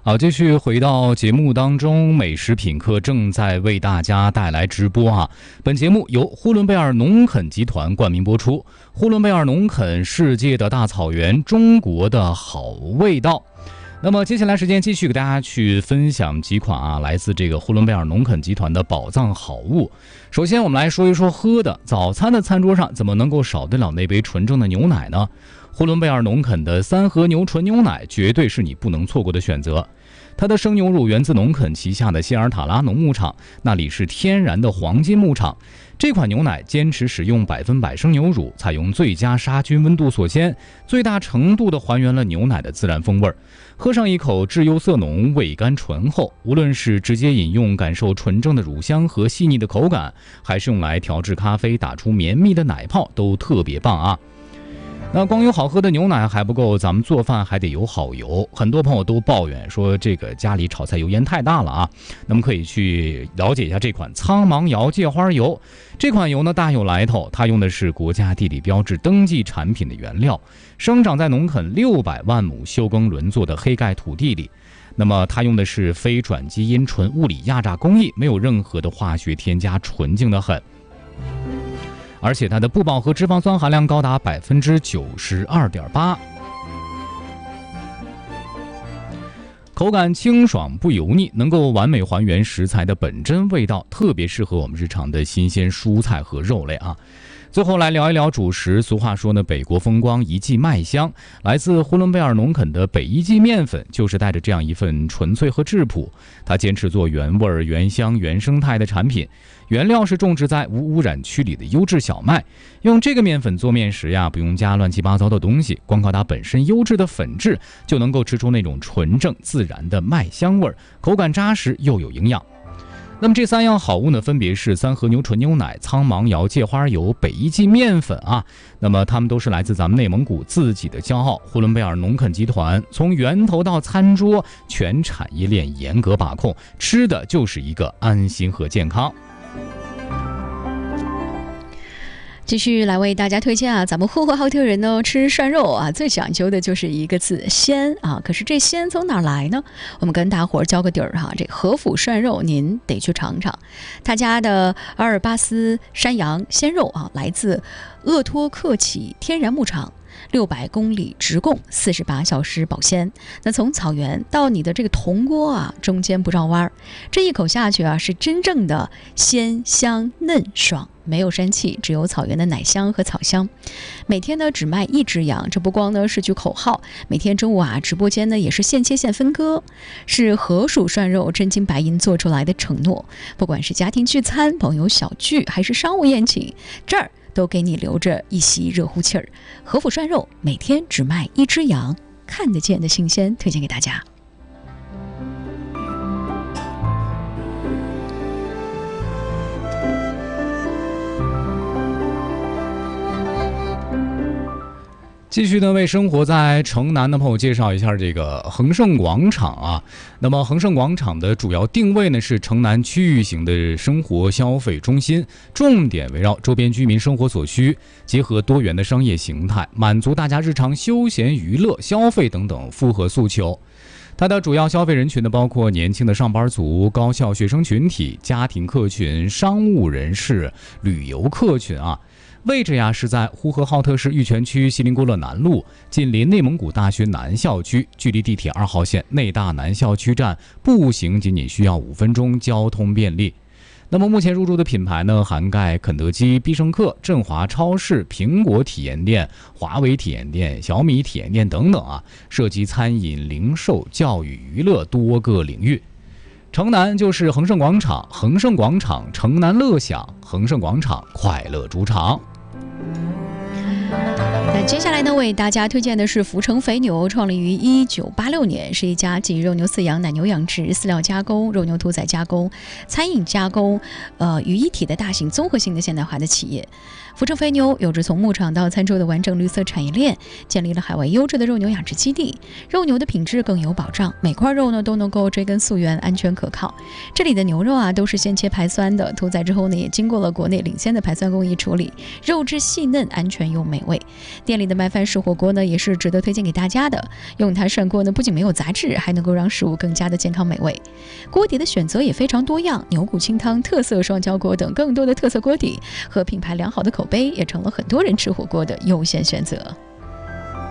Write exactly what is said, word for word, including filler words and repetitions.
好，继续回到节目当中，美食品客正在为大家带来直播啊。本节目由呼伦贝尔农垦集团冠名播出。呼伦贝尔农垦，世界的大草原，中国的好味道。那么接下来时间继续给大家去分享几款啊，来自这个呼伦贝尔农垦集团的宝藏好物。首先我们来说一说喝的，早餐的餐桌上怎么能够少得了那杯纯正的牛奶呢？呼伦贝尔农垦的三和牛纯牛奶绝对是你不能错过的选择。它的生牛乳源自农垦旗下的希尔塔拉农牧场，那里是天然的黄金牧场。这款牛奶坚持使用百分百生牛乳，采用最佳杀菌温度锁鲜，最大程度地还原了牛奶的自然风味。喝上一口，质优色浓，味甘醇厚。无论是直接饮用，感受纯正的乳香和细腻的口感，还是用来调制咖啡，打出绵密的奶泡，都特别棒啊！那光有好喝的牛奶还不够，咱们做饭还得有好油。很多朋友都抱怨说这个家里炒菜油烟太大了啊，那么可以去了解一下这款苍芒瑶芥花油。这款油呢大有来头，它用的是国家地理标志登记产品的原料，生长在农垦六百万亩休耕轮作的黑盖土地里。那么它用的是非转基因纯物理压榨工艺，没有任何的化学添加，纯净的很。而且它的不饱和脂肪酸含量高达百分之九十二点八，口感清爽不油腻，能够完美还原食材的本真味道，特别适合我们日常的新鲜蔬菜和肉类啊。最后来聊一聊主食。俗话说呢，北国风光，一季麦香。来自呼伦贝尔农垦的北一季面粉，就是带着这样一份纯粹和质朴。它坚持做原味、原香、原生态的产品，原料是种植在无污染区里的优质小麦。用这个面粉做面食呀，不用加乱七八糟的东西，光靠它本身优质的粉质，就能够吃出那种纯正自然的麦香味，口感扎实又有营养。那么这三样好物呢，分别是三和牛纯牛奶、苍芒瑶芥花油、北一季面粉啊。那么它们都是来自咱们内蒙古自己的骄傲——呼伦贝尔农垦集团，从源头到餐桌，全产业链严格把控，吃的就是一个安心和健康。 继续来为大家推荐啊，咱们呼和浩特人呢吃涮肉啊，最讲究的就是一个字鲜啊。可是这鲜从哪儿来呢？我们跟大伙儿交个底儿哈，这和府涮肉您得去尝尝，他家的阿尔巴斯山羊鲜肉啊，来自鄂托克旗天然牧场。六百公里直供，四十八小时保鲜。那从草原到你的这个铜锅啊，中间不绕弯，这一口下去啊，是真正的鲜香嫩爽，没有膻气，只有草原的奶香和草香。每天呢只卖一只羊，这不光呢是句口号，每天中午啊，直播间呢也是现切现分割，是河属涮肉真金白银做出来的承诺。不管是家庭聚餐、朋友小聚，还是商务宴请，这儿都给你留着一席热乎气儿。和府涮肉每天只卖一只羊，看得见的新鲜，推荐给大家。 继续呢，为生活在城南的朋友介绍一下这个恒盛广场啊。那么恒盛广场的主要定位呢是城南区域型的生活消费中心，重点围绕周边居民生活所需，结合多元的商业形态，满足大家日常休闲娱乐、消费等等复合诉求。它的主要消费人群呢，包括年轻的上班族、高校学生群体、家庭客群、商务人士、旅游客群啊。位置呀是在呼和浩特市玉泉区锡林郭勒南路，紧邻内蒙古大学南校区，距离地铁二号线内大南校区站步行仅仅需要五分钟，交通便利。那么目前入驻的品牌呢，涵盖肯德基、必胜客、振华超市、苹果体验店、华为体验店、小米体验店等等啊，涉及餐饮、零售、教育、娱乐多个领域。城南就是恒盛广场，恒盛广场城南乐享，恒盛广场快乐主场。 那接下来呢，为大家推荐的是福成肥牛，创立于一九八六年，是一家集肉牛饲养、奶牛养殖、饲料加工、肉牛屠宰加工、餐饮加工呃于一体的大型综合性的现代化的企业。福成肥牛有着从牧场到餐桌的完整绿色产业链，建立了海外优质的肉牛养殖基地，肉牛的品质更有保障，每块肉呢都能够追根溯源，安全可靠。这里的牛肉啊都是现切排酸的，屠宰之后呢也经过了国内领先的排酸工艺处理，肉质细嫩、安全又美味。店里店里的麦饭石火锅呢，也是值得推荐给大家的。用它涮锅呢，不仅没有杂质，还能够让食物更加的健康美味。锅底的选择也非常多样，牛骨清汤、特色双椒锅等更多的特色锅底和品牌良好的口碑，也成了很多人吃火锅的优先选择。